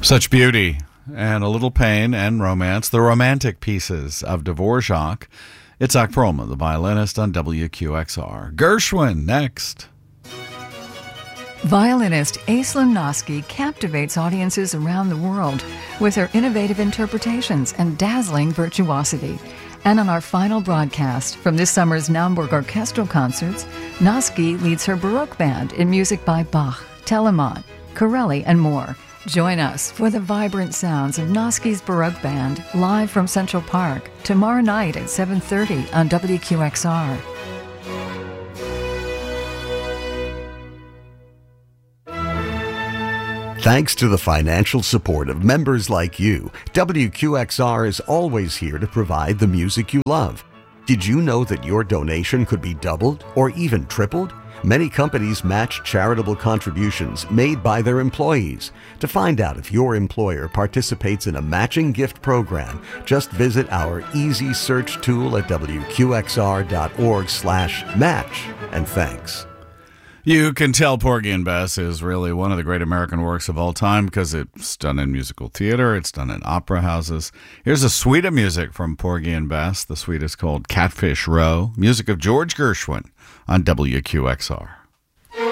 Such beauty and a little pain and romance, the romantic pieces of Dvorak. Itzhak Perlman, the violinist on WQXR. Gershwin, next. Violinist Aislinn Noski captivates audiences around the world with her innovative interpretations and dazzling virtuosity. And on our final broadcast from this summer's Naumburg Orchestral Concerts, Noski leads her Baroque band in music by Bach, Telemann, Corelli, and more. Join us for the vibrant sounds of Noski's Baroque Band live from Central Park tomorrow night at 7:30 on WQXR. Thanks to the financial support of members like you, WQXR is always here to provide the music you love. Did you know that your donation could be doubled or even tripled? Many companies match charitable contributions made by their employees. To find out if your employer participates in a matching gift program, just visit our easy search tool at wqxr.org/match. And thanks. You can tell Porgy and Bess is really one of the great American works of all time because it's done in musical theater, it's done in opera houses. Here's a suite of music from Porgy and Bess. The suite is called Catfish Row, music of George Gershwin on WQXR.